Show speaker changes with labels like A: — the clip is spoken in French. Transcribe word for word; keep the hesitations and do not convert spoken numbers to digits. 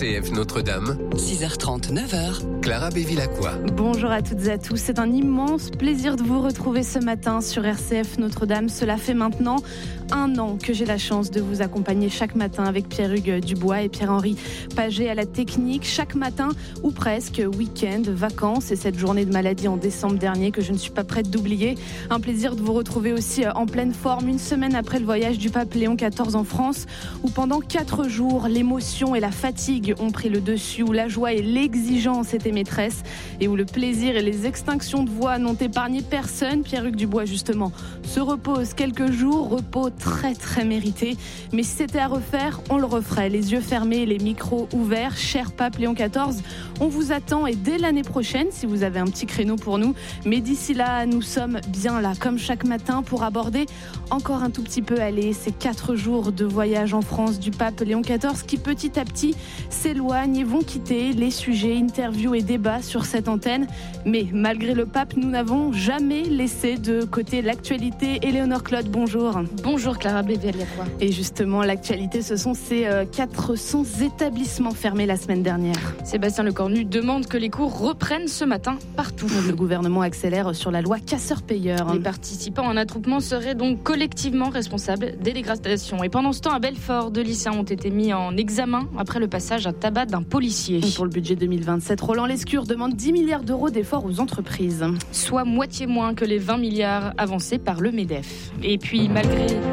A: C F Notre-Dame.
B: six heures trente, neuf heures.
A: Clara Bévilacqua.
C: Bonjour à toutes et à tous. C'est un immense plaisir de vous retrouver ce matin sur R C F Notre-Dame. Cela fait maintenant un an que j'ai la chance de vous accompagner chaque matin avec Pierre-Hugues Dubois et Pierre-Henri Paget à la technique. Chaque matin ou presque, week-end, vacances et cette journée de maladie en décembre dernier que je ne suis pas prête d'oublier. Un plaisir de vous retrouver aussi en pleine forme une semaine après le voyage du pape Léon quatorze en France où pendant quatre jours, l'émotion et la fatigue ont pris le dessus, où la joie et l'exigence étaient maîtresses et où le plaisir et les extinctions de voix n'ont épargné personne. Pierre-Hugues Dubois justement se repose quelques jours, repos très très mérité. Mais si c'était à refaire, on le referait. Les yeux fermés, les micros ouverts. Cher pape Léon quatorze, on vous attend et dès l'année prochaine si vous avez un petit créneau pour nous. Mais d'ici là, nous sommes bien là, comme chaque matin, pour aborder encore un tout petit peu allez, ces quatre jours de voyage en France du pape Léon quatorze qui petit à petit s'éloignent et vont quitter les sujets, interviews et débats sur cette antenne. Mais malgré le pape, nous n'avons jamais laissé de côté l'actualité. Éléonore Claude, bonjour.
D: Bonjour Clara Bévilacqua.
C: Et justement, l'actualité, ce sont ces quatre cents établissements fermés la semaine dernière.
D: Sébastien Lecornu demande que les cours reprennent ce matin partout.
C: Le gouvernement accélère sur la loi casseurs-payeurs.
D: Les participants en attroupement seraient donc collectivement responsables des dégradations. Et pendant ce temps, à Belfort, deux lycéens ont été mis en examen après le passage à tabac d'un policier.
C: Pour le budget deux mille vingt-sept, Roland Lescure demande dix milliards d'euros d'efforts aux entreprises.
D: Soit moitié moins que les vingt milliards avancés par le MEDEF. Et puis, malgré...